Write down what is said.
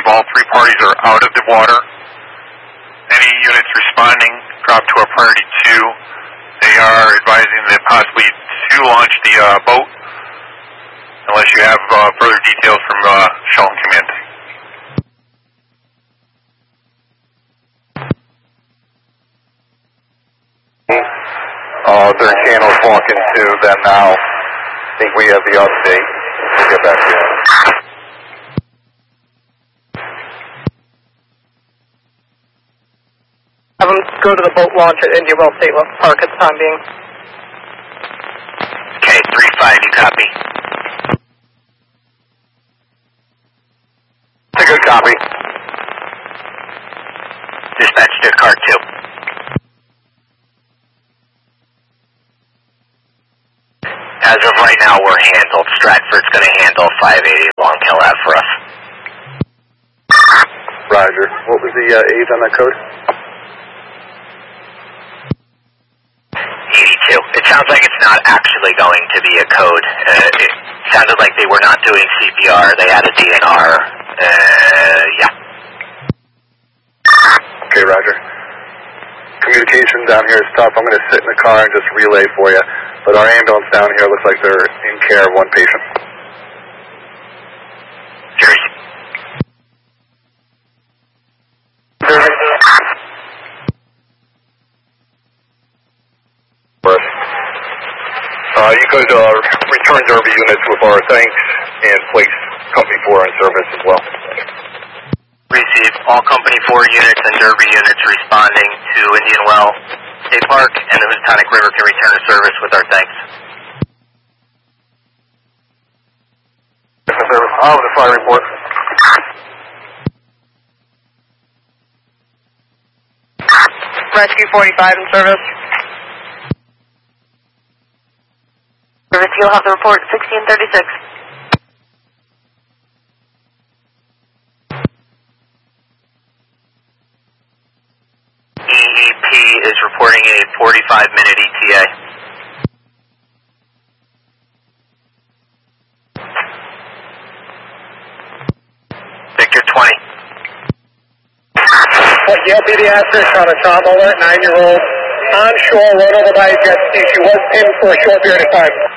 believe all three parties are out of the water. Any units responding drop to a priority 2. They are advising them possibly to launch the boat, unless you have further details from Shelton Command. Their channel's walking to them now. I think we have the update. We'll get back to you. Have them go to the boat launch at Indian Wells State Park at the time being. Okay, 3-5, you copy? It's a good copy. Dispatch to car 2. As of right now, we're handled. Stratford's going to handle 580 Long Hill Ave for us. Roger. What was the age on that code? 82. It sounds like it's not actually going to be a code. It sounded like they were not doing CPR. They had a DNR. Yeah. Okay, Roger. Communication down here is tough. I'm going to sit in the car and just relay for you. But our ambulance down here looks like they're in care of one patient. Jersey. You could return Derby units with our thanks and place Company 4 in service as well. Receive all Company 4 units and Derby units responding to Indian Well State Park, and the Housatonic River can return to service with our thanks. I'll have the fire report. Rescue 45 in service. Service, you'll have the report 1636. EEP is reporting a 45-minute ETA. Victor 20. Yale Pediatrics on a trauma alert, 9-year-old, onshore, run over by a jet ski. She was pinned for a short period of time.